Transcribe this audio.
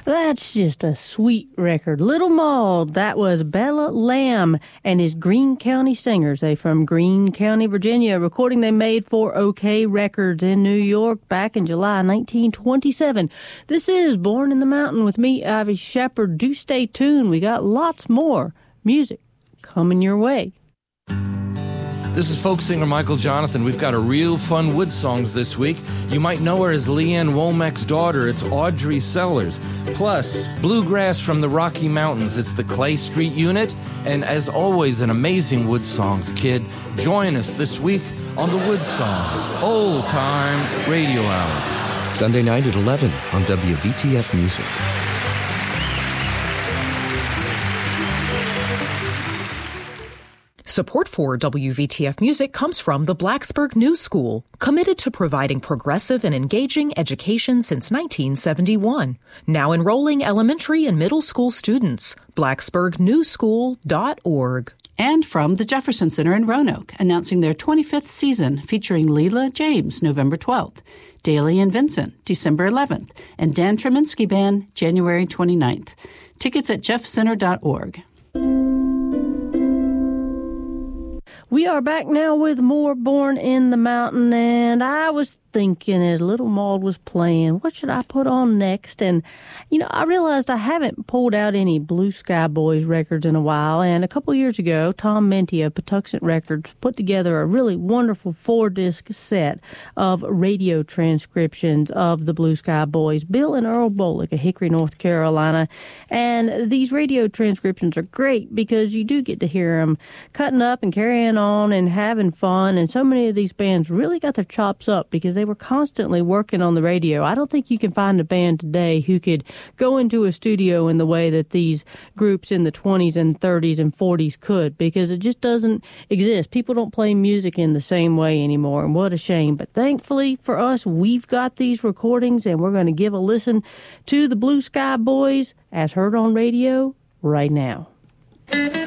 That's just a sweet record. Little Maud, that was Bella Lamb and his Greene County Singers. They from Greene County, Virginia. A recording they made for OK Records in New York back in July 1927. This is Born in the Mountain with me, Ivy Shepherd. Do stay tuned. We got lots more music coming your way. This is folk singer Michael Jonathan. We've got a real fun Wood Songs this week. You might know her as Leanne Womack's daughter. It's Audrey Sellers. Plus, bluegrass from the Rocky Mountains. It's the Clay Street Unit. And as always, an amazing Wood Songs kid. Join us this week on the Wood Songs Old Time Radio Hour. Sunday night at 11 on WVTF Music. Support for WVTF Music comes from the Blacksburg New School, committed to providing progressive and engaging education since 1971. Now enrolling elementary and middle school students. BlacksburgNewSchool.org. And from the Jefferson Center in Roanoke, announcing their 25th season featuring Leela James, November 12th, Daly and Vincent, December 11th, and Dan Treminsky Band, January 29th. Tickets at jeffcenter.org. We are back now with more Born in the Mountain, and I was thinking as Little Maud was playing, what should I put on next? And, I realized I haven't pulled out any Blue Sky Boys records in a while, and a couple years ago, Tom Minty of Patuxent Records put together a really wonderful 4-disc set of radio transcriptions of the Blue Sky Boys, Bill and Earl Bolick of Hickory, North Carolina. And these radio transcriptions are great because you do get to hear them cutting up and carrying on and having fun, and so many of these bands really got their chops up because they were constantly working on the radio. I don't think you can find a band today who could go into a studio in the way that these groups in the 20s and 30s and 40s could, because it just doesn't exist. People don't play music in the same way anymore, and what a shame. But thankfully for us, we've got these recordings, and we're going to give a listen to the Blue Sky Boys as heard on radio right now.